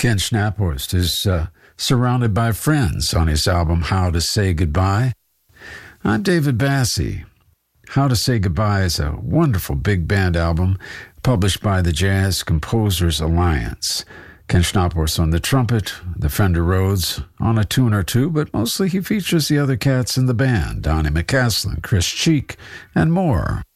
Ken Schnaphorst is surrounded by friends on his album How to Say Goodbye. I'm David Bassie. How to Say Goodbye is a wonderful big band album published by the Jazz Composers Alliance. Ken Schnaphorst on the trumpet, the Fender Rhodes on a tune or two, but mostly he features the other cats in the band, Donnie McCaslin, Chris Cheek, and more.